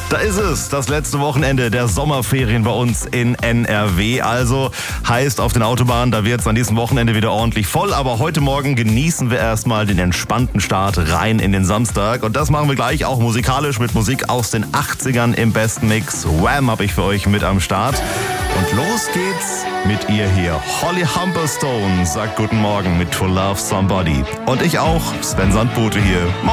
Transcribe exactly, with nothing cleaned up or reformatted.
Da ist es, das letzte Wochenende der Sommerferien bei uns in N R W. Also heißt auf den Autobahnen, da wird es an diesem Wochenende wieder ordentlich voll. Aber heute Morgen genießen wir erstmal den entspannten Start rein in den Samstag. Und das machen wir gleich auch musikalisch mit Musik aus den achtzigern im besten Mix. Wham! Habe ich für euch mit am Start. Und los geht's mit ihr hier. Holly Humberstone sagt guten Morgen mit To Love Somebody. Und ich auch, Sven Sandbote hier.